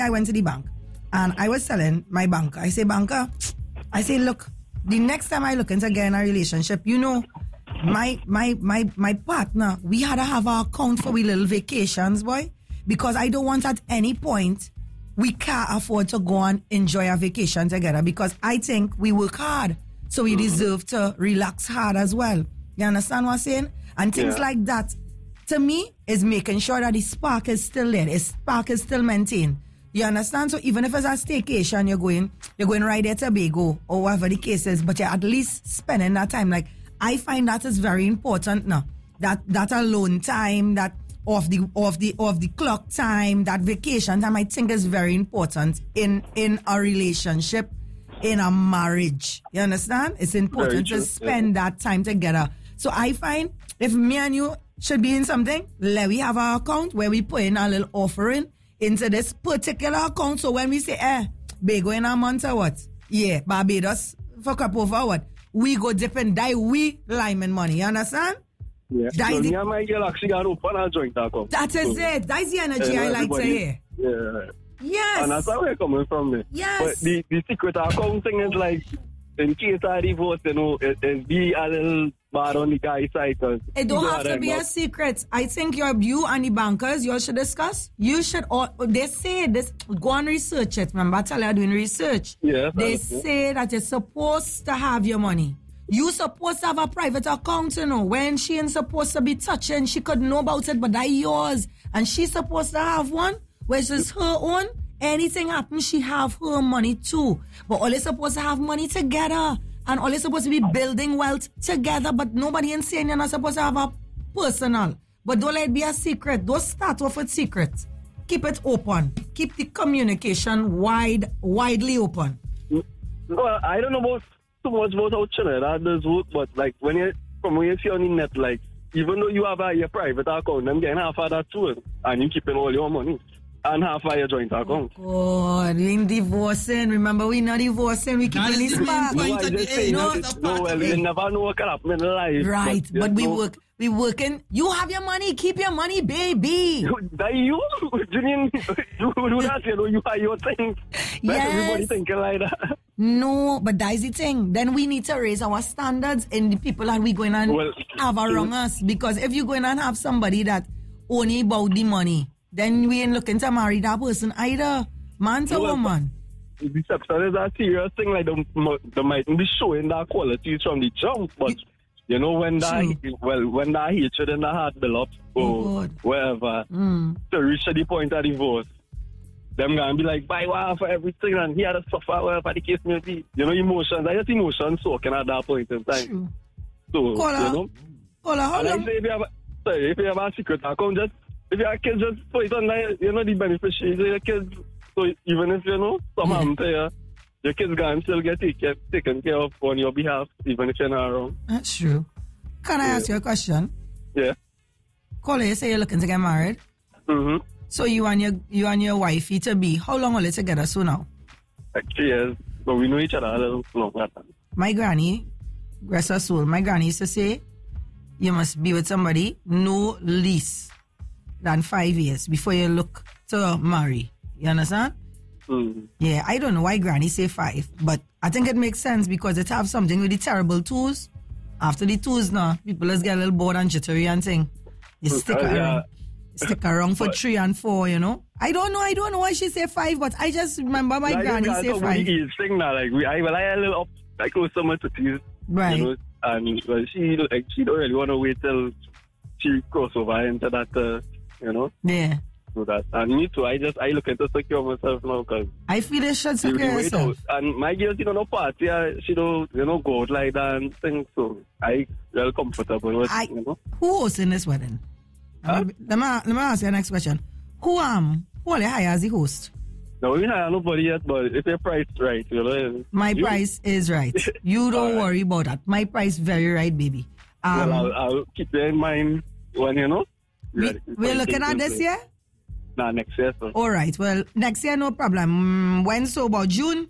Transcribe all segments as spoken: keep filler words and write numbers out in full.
I went to the bank and I was telling my banker, I say, banker, I say, look, the next time I look into getting a relationship, you know, my my my my partner, we had to have our account for we little vacations, boy, because I don't want at any point we can't afford to go and enjoy a vacation together, because I think we work hard, so we deserve to relax hard as well. You understand what I'm saying? And things yeah. like that, to me, is making sure that the spark is still there, the spark is still maintained. You understand? So even if it's a staycation, you're going, you're going right there to Tobago or whatever the case is, but you're at least spending that time. Like, I find that is very important now. That that alone time, that off the off the off the clock time, that vacation time, I think is very important in in a relationship, in a marriage. You understand? It's important to spend yeah. that time together. So I find if me and you should be in something, let we have our account where we put in a little offering into this particular account. So when we say, eh, Bago in a month or what? Yeah, Barbados for cup over what? We go dip and die, we Lyman money. You understand? Yeah. That so me and my girl actually got open a joint account. That is so, it. That's the energy uh, I like to hear. Yeah. Yes. And that's how we're coming from there. Yes. But the, the secret account thing is like, in case I divorce, you know, it, it be a little bad on the guy's side. It don't have to be a secret. I think you're, you and the bankers, you all should discuss. You should, all, they say this, go and research it. Remember, I tell you, I'm doing research. Yeah, they say that you're supposed to have your money. You supposed to have a private account, you know. When she ain't supposed to be touching, she could know about it, but that's yours. And she's supposed to have one, which is her own. Anything happens, she have her money too. But all is supposed to have money together. And all is supposed to be building wealth together. But nobody ain't saying you're not supposed to have a personal. But don't let it be a secret. Don't start off with secret. Keep it open. Keep the communication wide, widely open. Well, I don't know about too much about how China that does work, but like when you from when you see on the net, like even though you have a your private account, I'm getting half of that too, and you keeping all your money. And half of your joint account. Oh, we ain't divorcing. Remember, we not divorcing. We keep this back. No, I just say, no, no, well, you never know what can happen in life. Right, but, but we know. work. We working. You have your money. Keep your money, baby. That you, Julian, you do that. You know, you have your things. Yes. Everybody thinking like that. No, but that's the thing. Then we need to raise our standards in the people that we going and well, have around us. Because if you going and have somebody that only about the money, then we ain't looking to marry that person either. Man to well, woman. Deception is a serious thing. Like, they, they mightn't be showing that quality from the jump, but you know, when that, True. well, when that hatred in the heart build up, or oh, wherever, mm. to reach to the point of divorce, them gonna be like, buy wow for everything, and he had to suffer, whatever the case may be. You know, emotions, I just emotions soaking at that point in time. True. So, Kola, you know, Kola, how long? Like, say if you have a, sorry, if you have a secret account, just if your kids just put it on there, you know, the beneficiaries of your kids. So even if, you know, some yeah. happen to you, your kids can still get taken, taken care of on your behalf, even if you're not around. That's true. Can I yeah. ask you a question? Yeah. Kola, you say you're looking to get married. Mm-hmm. So you and your you and your wifey to be, how long are you together so now? Like three years. But we know each other a little longer. My granny, rest her soul, my granny used to say, you must be with somebody no least than five years before you look to marry. You understand? Mm. Yeah, I don't know why granny say five, but I think it makes sense because it have something with the terrible twos. After the twos now, people just get a little bored and jittery and thing. You stick uh, around, yeah. stick around for but, three and four, you know? I don't know, I don't know why she say five, but I just remember my like, granny say five. Thing now, like, we, I, well, I a little up, I close so much to tease. Right. You know, and well, she, like, she don't really want to wait till she cross over into that, uh, you know? Yeah. So that, and me too, I just, I look into secure myself now, because I feel it should secure yourself. And my girl, she don't know party, she don't, you know, go out like that and things, so I feel comfortable with, I, you know. Who hosting this wedding? Huh? Let me, let me ask you the next question. Who, um, who are you hire as the host? No, we hire nobody yet, but if your price right, you know. My you, price is right. You don't right. worry about that. My price very right, baby. Um, well, I'll, I'll keep that in mind when, you know. We, we're looking at this year? Nah, next year. So. All right. Well, next year, no problem. Mm, when so? About June?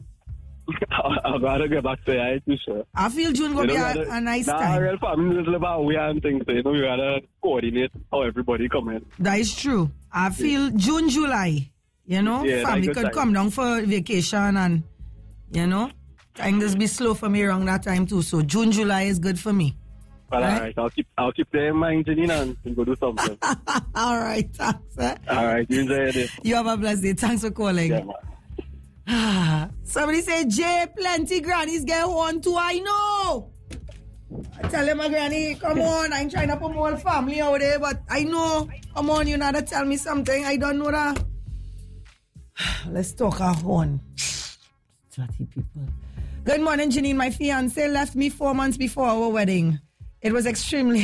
I'll rather get back to you. I too sure. I feel June will be a, a nice nah, time. Nah, real family is about we and things. So, you know, you gotta coordinate how everybody come in. That is true. I feel yeah. June, July. You know, yeah, family could time. come down for vacation and, you know, time just be slow for me around that time too. So June, July is good for me. Well, right? all right, I'll keep I'll keep that in mind, Janina, and go do something. All right, thanks. Eh? All right, you enjoy it. You have a blessed day. Thanks for calling. Yeah, man. Somebody say, Jay, plenty grannies get one too. I know. I tell him, my granny, come on. I'm trying to put more family out there, but I know. Come on, you know to tell me something. I don't know that. Let's talk a horn. thirty people. Good morning, Janine. My fiance left me four months before our wedding. It was extremely...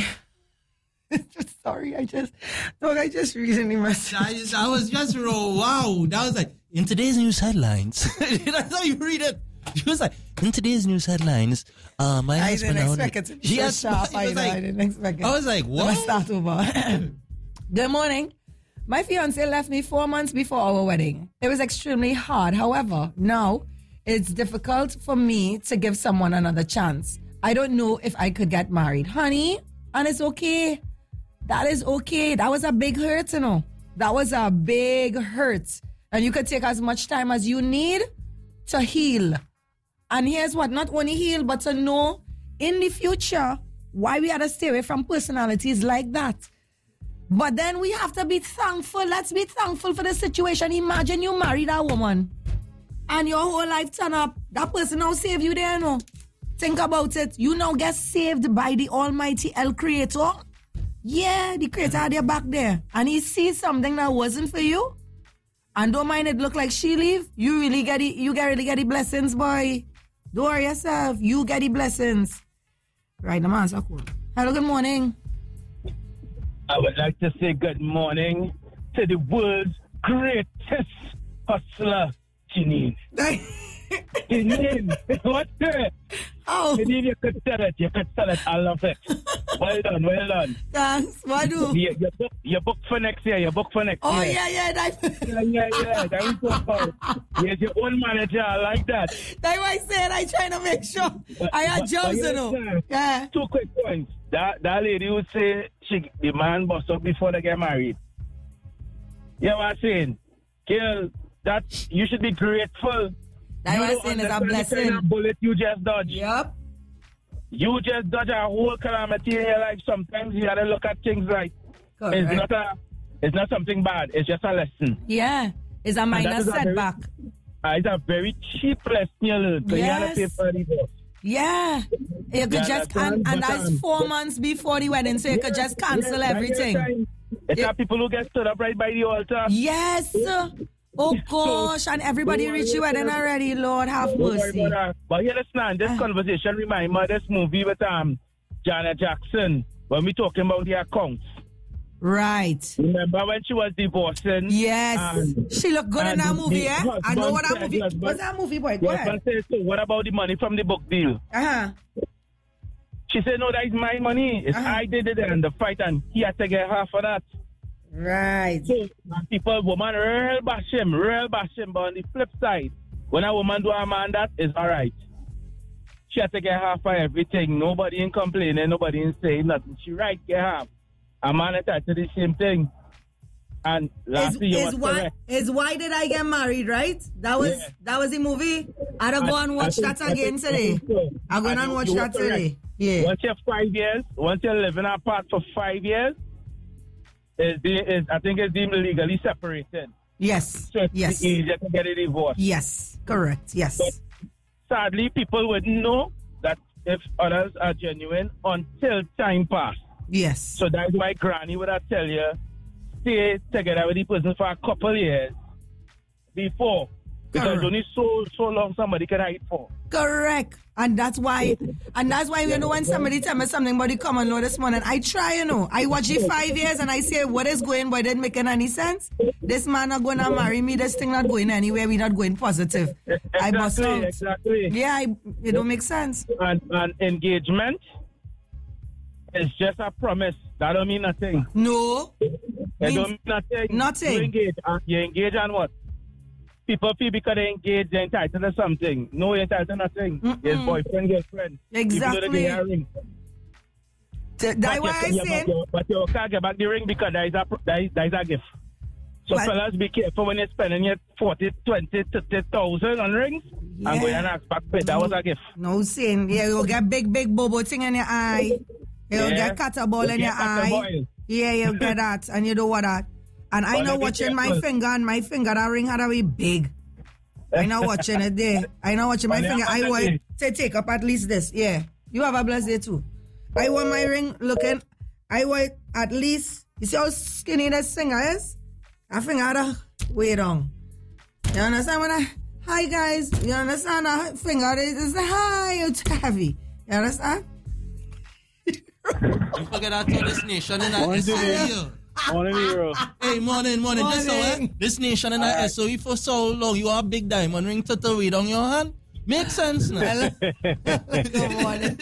Sorry, I just... Dog, I just recently messaged. I, just, I was just, oh, wow. That was like, in today's news headlines. That's how you read it. She was like, in today's news headlines, uh, my I husband... didn't expect it to be so sharp. I, like, I didn't expect it. I was like, what? Let's start over. Good morning. My fiance left me four months before our wedding. It was extremely hard. However, now it's difficult for me to give someone another chance. I don't know if I could get married. Honey, and it's okay. That is okay. That was a big hurt, you know. That was a big hurt. And you could take as much time as you need to heal. And here's what, not only heal, but to know in the future why we had to stay away from personalities like that. But then we have to be thankful. Let's be thankful for the situation. Imagine you married a woman and your whole life turn up. That person now save you there, no? Think about it. You now get saved by the almighty El Creator. Yeah, the Creator had your back there. And he sees something that wasn't for you. And don't mind it look like she leave. You really get it. You get really get the blessings, boy. Don't worry yourself. You get the blessings. Right, the man's so cool. Hello, good morning. I would like to say good morning to the world's greatest hustler, Janine. Janine, what's it? Oh. Janine, you could sell it. You could sell it. I love it. Well done, well done. Thanks. What do? You, you, book, you book for next year. You book for next oh, year. Oh, yeah, yeah. That... yeah, yeah, yeah. That is so cool. You're your own manager. I like that. That's why I said I trying to make sure but, I had but, jobs, but you know. Know. Yeah. Two quick points. That that lady would say she the man bust up before they get married. You know what I'm saying? Girl, that you should be grateful. That's what I'm saying is a blessing. Kind of bullet you just dodged. Yep. You just dodge a whole calamity in your life. Sometimes you gotta look at things like Correct. it's not a it's not something bad, it's just a lesson. Yeah. It's a minor setback. Uh, it's a very cheap lesson you learn. So yes. you gotta pay for the divorce. Yeah, you could yeah, just and, and that's four months before the wedding, so you yeah, could just cancel yeah, everything. It's yeah. people who get stood up right by the altar. Yes. Oh gosh, and everybody reach the wedding already. Lord have mercy. But here, listen, this uh, conversation reminds me of this movie with um Janet Jackson when we talking about the accounts. Right. Remember when she was divorcing? Yes. And, she looked good in that movie, eh? I know what that movie. What's that movie, boy? Go ahead. Said, so what about the money from the book deal? Uh-huh. She said, no, that is my money. It's uh-huh. I did it in the fight and he had to get half of that. Right. So people, woman, real bash him, real bash him. But on the flip side, when a woman do a man that, is all right. She had to get half of everything. Nobody in complaining, nobody in saying nothing. She right, get half. A man attached to the same thing. And lastly, is, is why is why did I get married, right? That was yeah. that was the movie. I don't go and watch think, that again today. So. I'm going to watch that today. Yeah. Once you're five years, once you're living apart for five years, is the is I think it's deemed legally separated. Yes. So it's yes. easier to get a divorce. Yes. Correct. Yes. But sadly, people wouldn't know that if others are genuine until time passes. Yes. So that's why Granny would have tell you, stay together with the person for a couple years before. Because Correct. only so so long somebody can hide for. Correct. And that's why, and that's why, you know, when somebody tell me something about the common law this morning, I try, you know, I watch it five years and I say, what is going, but it didn't make any sense. This man not going to marry me, this thing not going anywhere, we not going positive. Exactly, I must out. Exactly. Yeah, I, it don't make sense. And, and engagement is just a promise. That don't mean nothing. No. It don't mean nothing. Nothing. You engage, you engage on what? People feel because they engage, they're entitled to something. No, you're entitled to nothing. Mm-mm. Yes, boyfriend, girlfriend. Exactly. That's why I yeah, say. But you, but you can't get back the ring because there is a, there is, there is a gift. So But- fellas, be careful when you're spending your forty, twenty, thirty thousand on rings. Yeah. And going and ask back pay. That was a gift. No sin. Yeah, you'll get big, big bobo thing in your eye. You'll Yeah. get cutter ball You'll in your get cutter eye. ball. Yeah, you'll get that. And you know what that. And I But know let me watching my careful. finger, and my finger, that ring had to be big. I know watching it there. I know watching my But finger. yeah, I but want that to take up at least this. Yeah. You have a blessed day too. I want my ring looking. I want at least. You see how skinny that finger is? I finger had a way down. You understand when I. Hi guys. You understand? A finger is hi. It's heavy. You understand? You forget I told this nation in that Morning, S O E. Jimmy. Morning, hero. Hey, morning, morning. This, how, eh? Morning. This nation in that S O E for so long. You are a big diamond ring to the weight on your hand. Makes sense now. Good morning.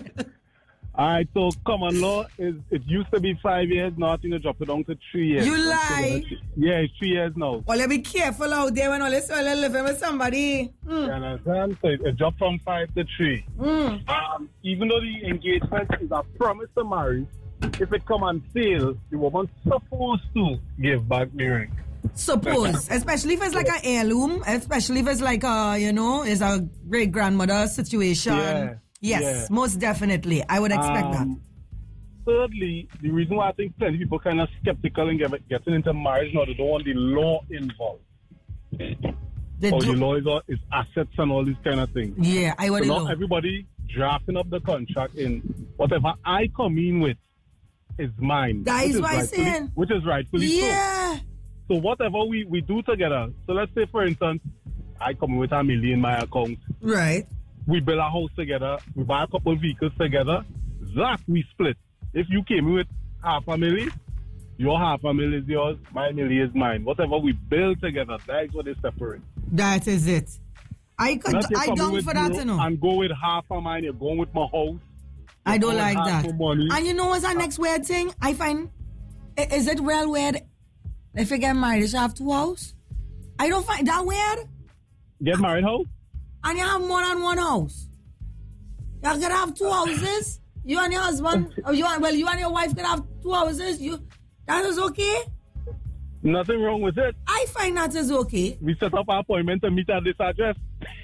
All right, so common law is it used to be five years, now I think they dropped it down to three years. You lie. Yeah, it's three years now. Well, you be careful out there when all this all living with somebody. Mm. You understand? So it, it dropped from five to three. Mm. Um, even though the engagement is a promise to marry, if it come on sale, the woman's supposed to give back the ring. Suppose, especially if it's like an heirloom, especially if it's like a, you know, it's a great grandmother situation. Yeah. Yes, Yeah. most definitely. I would expect Um, Thirdly, the reason why I think plenty people kind of skeptical in get- getting into marriage now, they don't want the law involved. that. They Or do- the law is, all- is assets and all these kind of things. yeah, I would So not know. everybody drafting up the contract in whatever I come in with is mine. That which is what I'm rightfully- saying. Which is rightfully so. Yeah. So whatever we, we do together, so let's say for instance, I come in with a million in my account, Right. we build a house together, we buy a couple of vehicles together, that we split. If you came in with half a million, your half a million is yours, my million is mine. Whatever we build together, that is what is separate. That is it. I could, Not you I come in don't with for that, zero you know. and go with half of mine, you're going with my house. I don't You're like going half that. my money. And you know what's our next weird thing? I find, i- is it real weird if you get married, you should have two houses? I don't find that weird. Get married how? And you have more than one house. You're gonna have two houses. You and your husband, or you and, well, you and your wife can have two houses. You, that is okay. Nothing wrong with it. I find that is okay. We set up an appointment to meet at this address.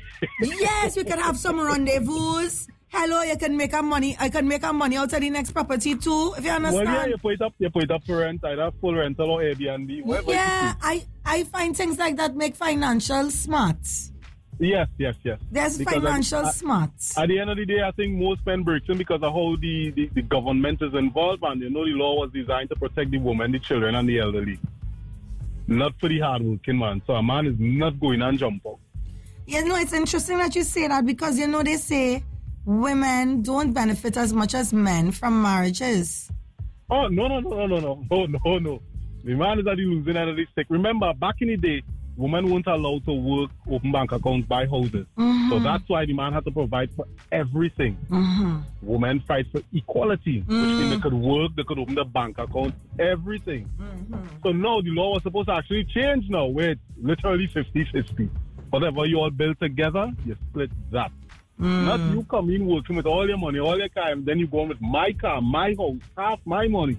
Yes, we can have some rendezvous. Hello, you can make a money. I can make a money out of the next property too. If you understand. Well, yeah, you put it up, you put it up for rent, either full rental or Airbnb. Whatever you Yeah, choose. I, I find things like that make financial smart. Yes, yes, yes. There's Because at- financial at, smart. At the end of the day, I think most men break in because of how the, the, the government is involved, and you know the law was designed to protect the woman, the children, and the elderly. Not for the hardworking man. So a man is not going and jump out. You know, it's interesting that you say that because, you know, they say women don't benefit as much as men from marriages. Oh, no, no, no, no, no, no, no, no, no. The man is at the losing end of the stick. Remember, back in the day, women weren't allowed to work, open bank accounts, buy houses. Mm-hmm. So that's why the man had to provide for everything. Mm-hmm. Women fight for equality, Mm. which means they could work, they could open the bank account, everything. Mm-hmm. So now the law was supposed to actually change now, where it's literally fifty-fifty. Whatever you all build together, you split that. Mm. Not you come in working with all your money, all your car, and then you go on with my car, my house, half my money.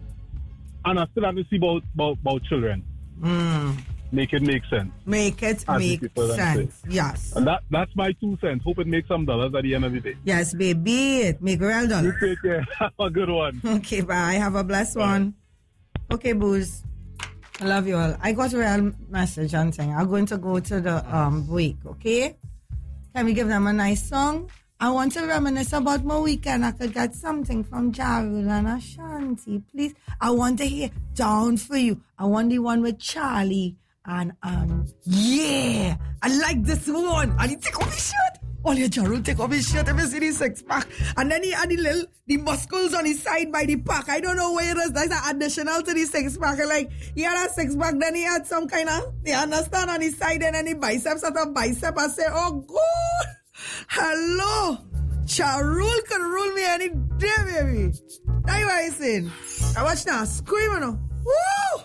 And I still have to see about, about, about children. Mm. Make it make sense. Make it As make the people then sense. say. Yes. And that that's my two cents. Hope it makes some dollars at the end of the day. Yes, baby. It make real You dollar. take care. Have a good one. Okay, bye. Have a blessed one. Okay, booze. I love you all. I got a real message and thing. I'm going to go to the um break, okay? Can we give them a nice song? I want to reminisce about my weekend. I could get something from Jarul and Ashanti, please. I want to hear Down For You. I want the one with Charlie and um yeah. I like this one. And he take off his shirt. All your Jarul take off his shirt if you see the six pack. And then he had the little the muscles on his side by the pack. I don't know where it is. That's an additional to the six pack. Like he had a six pack, then he had some kind of you understand on his side and then the biceps at a bicep. I say, oh good. Hello. Jarul can rule me any day, baby. That's what I saying. I watch now screaming now. Woo!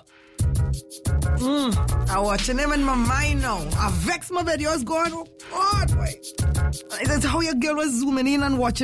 Mm, I'm watching him in my mind now. I vex my videos going, oh God, wait. That's how your girl was zooming in and watching.